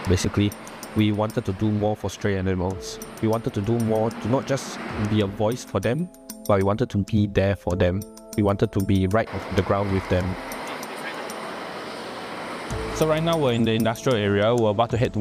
Basically, we wanted to do more for stray animals. We wanted to do more to not just be a voice for them, but we wanted to be there for them. We wanted to be right off the ground with them. So right now we're in the industrial area. We're about to head to